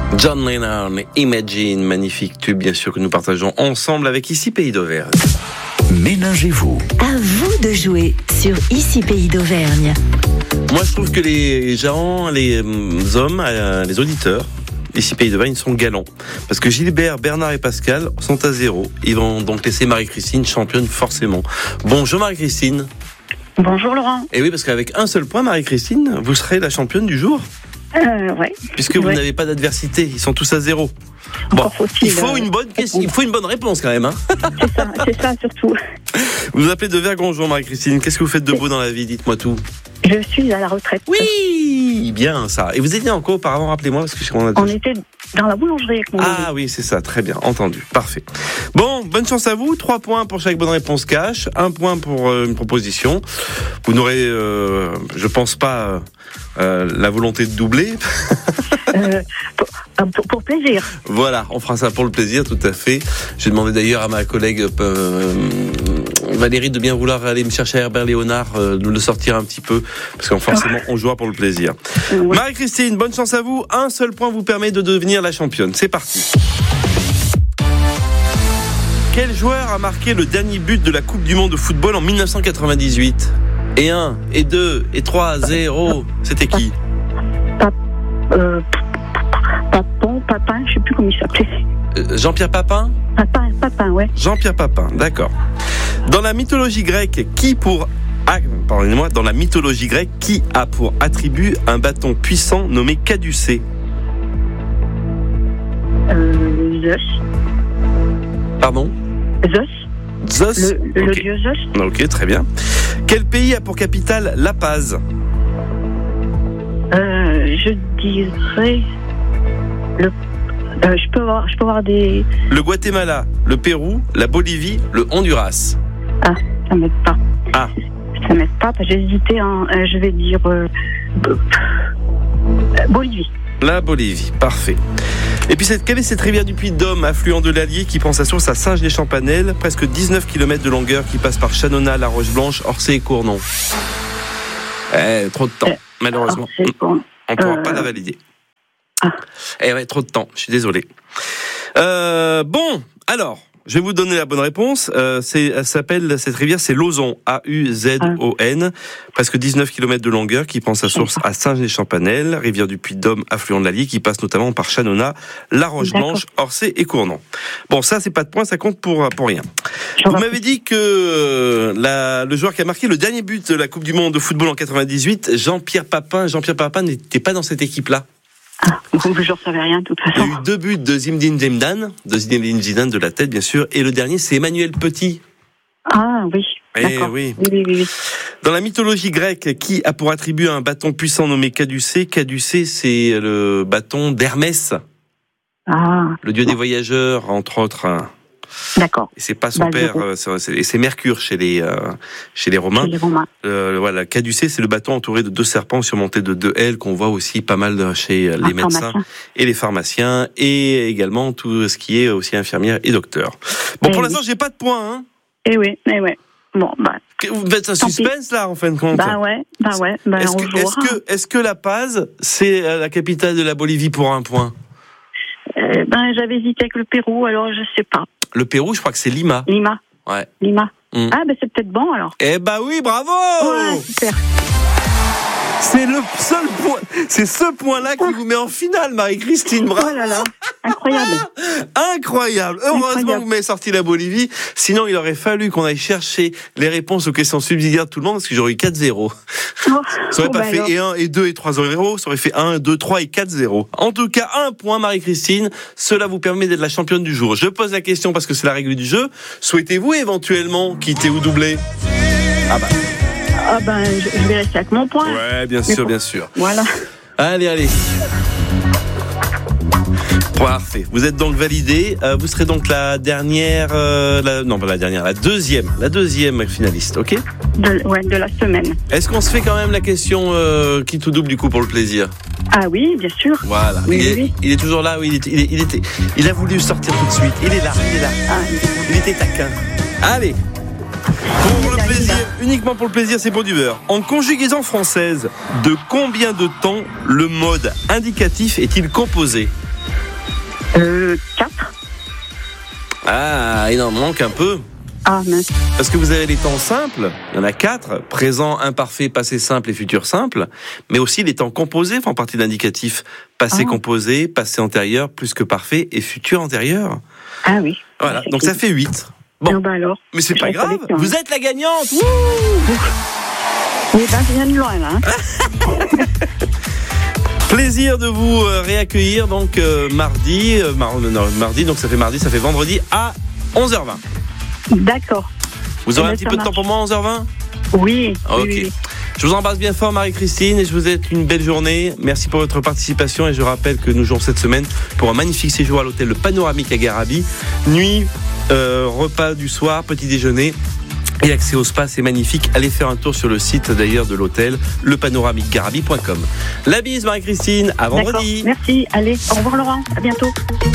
John Lennon, Imagine, magnifique tube bien sûr que nous partageons ensemble avec Ici Pays d'Auvergne. Ménagez-vous. À vous de jouer sur Ici Pays d'Auvergne. Moi je trouve que les gens, les hommes, les auditeurs Ici Pays d'Auvergne sont galants. Parce que Gilbert, Bernard et Pascal sont à 0. Ils vont donc laisser Marie-Christine championne forcément. Bonjour Marie-Christine. Bonjour Laurent. Et oui, parce qu'avec un seul point, Marie-Christine, vous serez la championne du jour. Ouais. Puisque vous n'avez pas d'adversité, ils sont tous à 0. Bon, il faut une bonne question, il faut une bonne réponse quand même. Hein. C'est ça surtout. Vous vous appelez de Vergonjon, Marie-Christine. Qu'est-ce que vous faites de beau dans la vie? Dites-moi tout. Je suis à la retraite. Oui, bien ça. Et vous étiez en quoi auparavant? Rappelez-moi parce que on était dans la boulangerie avec mon mari. Ah oui, c'est ça, très bien, entendu, parfait. Bon, bonne chance à vous. 3 points pour chaque bonne réponse cash, 1 point pour une proposition. Vous n'aurez, je pense pas, la volonté de doubler. Pour plaisir. Voilà, on fera ça pour le plaisir, tout à fait. J'ai demandé d'ailleurs à ma collègue Valérie de bien vouloir aller me chercher à Herbert Léonard, de le sortir un petit peu, parce que forcément on jouera pour le plaisir. Ouais. Marie-Christine, bonne chance à vous. Un seul point vous permet de devenir la championne. C'est parti. Quel joueur a marqué le dernier but de la Coupe du Monde de football en 1998 ? Et 1, et 2, et 3, 0. C'était qui ? Papin, je sais plus comment il s'appelait. Jean-Pierre Papin ? Papin, ouais. Jean-Pierre Papin, d'accord. Dans la mythologie grecque, dans la mythologie grecque, qui a pour attribut un bâton puissant nommé caducée ? Zeus. Pardon ? Zeus. Le okay. dieu Zeus. Ok, très bien. Quel pays a pour capitale La Paz ? Je dirais je peux avoir des... Le Guatemala, le Pérou, la Bolivie, le Honduras. Ah, ça m'aide pas. Ah. Ça m'aide pas, j'ai hésité, je vais dire Bolivie. La Bolivie, parfait. Et puis, quelle est cette rivière du Puy-de-Dôme, affluent de l'Allier, qui prend sa source à Saint-Genès-Champanel, presque 19 km de longueur, qui passe par Chanonna, La Roche-Blanche, Orsay et Cournon. Trop de temps, malheureusement. On ne pourra pas la valider. Trop de temps, je suis désolé. Bon, alors, je vais vous donner la bonne réponse. Cette rivière, c'est l'Auzon, A-U-Z-O-N, presque 19 km de longueur, qui prend sa source à Saint-Genès-Champanel, rivière du Puy-de-Dôme, affluent de l'Allier, qui passe notamment par Chanonna, La Roche-Blanche, Orsay et Cournon. Bon, ça, c'est pas de point, ça compte pour rien. Vous m'avez dit que le joueur qui a marqué le dernier but de la Coupe du Monde de football en 98, Jean-Pierre Papin n'était pas dans cette équipe-là. Je n'en savais rien, de toute façon. Il y a eu 2 buts de Zinedine Zidane de la tête, bien sûr, et le dernier, c'est Emmanuel Petit. Ah oui, d'accord. Oui. Oui. Dans la mythologie grecque, qui a pour attribut un bâton puissant nommé caducée ? Caducée, c'est le bâton d'Hermès. Le dieu des voyageurs, entre autres. D'accord. Et c'est pas son père, c'est Mercure chez les Romains. Voilà, caducée, c'est le bâton entouré de 2 serpents surmontés de 2 ailes qu'on voit aussi pas mal chez les médecins et les pharmaciens, et également tout ce qui est aussi infirmière et docteur. Bon, pour l'instant, j'ai pas de points, hein. Eh oui. Bon, vous faites un suspense là, en fin de compte. Est-ce que La Paz, c'est la capitale de la Bolivie pour 1 point? J'avais hésité avec le Pérou, alors je sais pas. Le Pérou, je crois que c'est Lima. Ouais. Lima. C'est peut-être bon alors. Oui, bravo. Ouais, super. C'est le seul point. C'est ce point-là qui vous met en finale, Marie-Christine. Bravo. Oh là là, incroyable. Heureusement que vous m'avez sorti la Bolivie. Sinon, il aurait fallu qu'on aille chercher les réponses aux questions subsidiaires de tout le monde, parce que j'aurais eu 4-0. Ça aurait pas fait et 1, et 2, et 3 0. Ça aurait fait 1, 2, 3 et 4-0. En tout cas, 1 point, Marie-Christine. Cela vous permet d'être la championne du jour. Je pose la question parce que c'est la règle du jeu. Souhaitez-vous éventuellement quitter ou doubler? Je vais rester avec mon point. Ouais, bien sûr. Voilà. Allez. Parfait. Vous êtes donc validé. Vous serez donc la dernière, la deuxième finaliste, ok? De la semaine. Est-ce qu'on se fait quand même la question qui tout double du coup pour le plaisir? Ah oui, bien sûr. Voilà. Oui. Il est toujours là. Oui, il a voulu sortir tout de suite. Il est là. Il était taquin. Allez. Pour le plaisir, uniquement pour le plaisir, c'est pour du beurre. En conjugaison française, de combien de temps le mode indicatif est-il composé ? 4. Ah, il en manque un peu. Ah, mince. Parce que vous avez les temps simples, il y en a 4, présent, imparfait, passé simple et futur simple, mais aussi les temps composés font partie de l'indicatif. Passé composé, passé antérieur, plus que parfait, et futur antérieur. Ah oui. Voilà, donc ça fait 8. Bon, bah alors, mais c'est pas grave, vous êtes la gagnante. Mais je viens de loin, là. Plaisir de vous réaccueillir, donc mardi, donc ça fait vendredi à 11h20. D'accord. Vous aurez un petit peu de temps pour moi, 11h20 ? Oui. Ok. Oui. Je vous embrasse bien fort, Marie-Christine, et je vous souhaite une belle journée. Merci pour votre participation, et je rappelle que nous jouons cette semaine pour un magnifique séjour à l'hôtel Le Panoramique à Garabi. Nuit, repas du soir, petit déjeuner et accès au spa, c'est magnifique. Allez faire un tour sur le site d'ailleurs de l'hôtel, lepanoramiquegarabi.com. La bise, Marie-Christine, à vendredi. D'accord. Merci, allez, au revoir Laurent, à bientôt.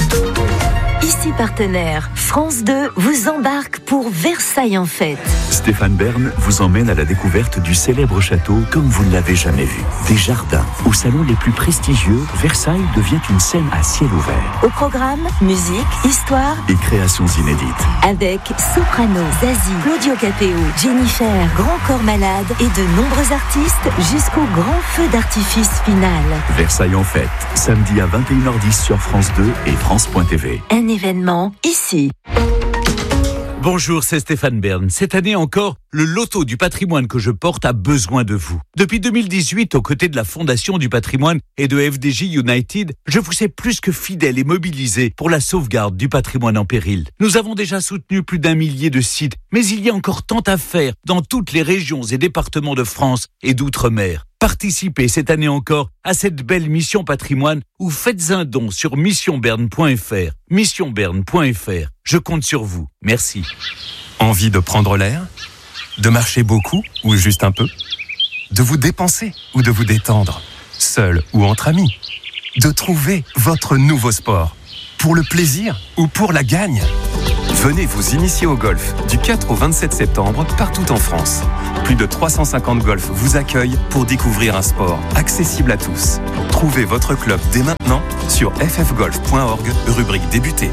Ici partenaire, France 2 vous embarque pour Versailles en fête. Stéphane Bern vous emmène à la découverte du célèbre château comme vous ne l'avez jamais vu. Des jardins, aux salons les plus prestigieux, Versailles devient une scène à ciel ouvert. Au programme, musique, histoire et créations inédites. Avec Soprano, Zazie, Claudio Capéo, Jennifer, Grand Corps Malade et de nombreux artistes jusqu'au grand feu d'artifice final. Versailles en fête, samedi à 21h10 sur France 2 et France.tv. Un événement ici. Bonjour, c'est Stéphane Bern. Cette année encore, le loto du patrimoine que je porte a besoin de vous. Depuis 2018, aux côtés de la Fondation du patrimoine et de FDJ United, je vous sais plus que fidèle et mobilisé pour la sauvegarde du patrimoine en péril. Nous avons déjà soutenu plus d'1 millier de sites, mais il y a encore tant à faire dans toutes les régions et départements de France et d'outre-mer. Participez cette année encore à cette belle mission patrimoine ou faites un don sur missionberne.fr. Missionberne.fr. Je compte sur vous. Merci. Envie de prendre l'air ? De marcher beaucoup ou juste un peu ? De vous dépenser ou de vous détendre ? Seul ou entre amis ? De trouver votre nouveau sport ? Pour le plaisir ou pour la gagne ? Venez vous initier au golf du 4 au 27 septembre partout en France. Plus de 350 golfs vous accueillent pour découvrir un sport accessible à tous. Trouvez votre club dès maintenant sur ffgolf.org, rubrique débuter.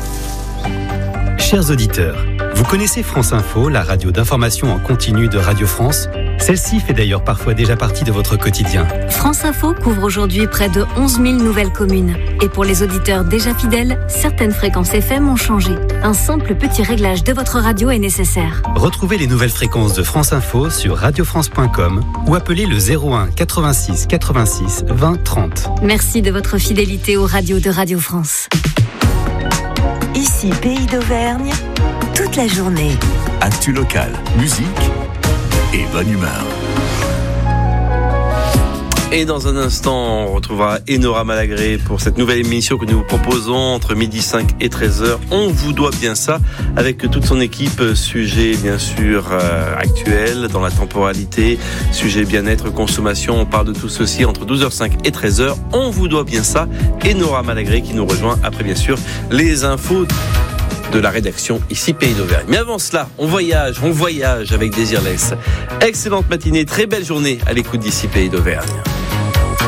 Chers auditeurs, vous connaissez France Info, la radio d'information en continu de Radio France ? Celle-ci fait d'ailleurs parfois déjà partie de votre quotidien. France Info couvre aujourd'hui près de 11 000 nouvelles communes. Et pour les auditeurs déjà fidèles, certaines fréquences FM ont changé. Un simple petit réglage de votre radio est nécessaire. Retrouvez les nouvelles fréquences de France Info sur radiofrance.com ou appelez le 01 86 86 20 30. Merci de votre fidélité aux radios de Radio France. Ici, Pays d'Auvergne, toute la journée. Actu local, musique et bonne humeur. Et dans un instant, on retrouvera Enora Malagré pour cette nouvelle émission que nous vous proposons entre 12h05 et 13h. On vous doit bien ça, avec toute son équipe, sujet bien sûr actuel dans la temporalité, sujet bien-être, consommation, on parle de tout ceci entre 12h05 et 13h. On vous doit bien ça. Enora Malagré qui nous rejoint après bien sûr les infos de la rédaction ici Pays d'Auvergne. Mais avant cela, on voyage avec Désirless. Excellente matinée, très belle journée à l'écoute d'ici Pays d'Auvergne.